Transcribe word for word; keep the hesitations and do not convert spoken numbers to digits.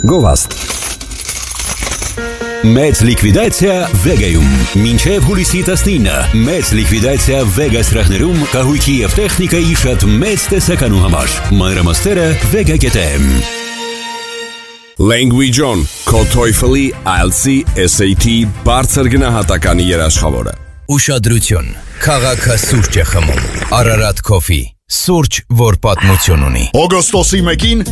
գովազդ։ Մեծ լիկվիդացիա Վեգայում։ Մինչև հուլիսի տասնինը մեծ լիկվիդացիա Վեգա սրահներում կահույքի և տեխնիկայի շատ մեծ տեսականու համար։ Մանրամասները Vega.am։ Language On, քո TOEFL-ի, I E L T S-ի, S A T բարձր գնահատականի երաշխավորը։ Ուշադրություն, քաղաքը սուրճ է խմում։ Ararat Coffee, սուրճ, որ պատմություն ունի։ Օգոստոսի մեկին